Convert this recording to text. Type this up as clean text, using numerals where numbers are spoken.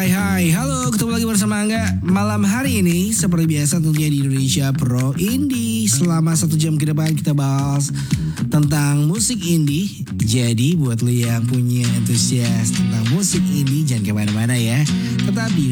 Hai, halo, ketemu lagi bersama Angga. Malam hari ini seperti biasa tentunya di Indonesia Pro Indie. Selama 1 jam ke depan kita bahas tentang musik indie. Jadi buat lo yang punya antusias tentang musik indie, jangan kemana-mana ya. Tetap di